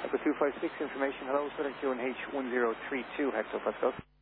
Echo 256, information, hello, select QNH 1032, heads up, let's go.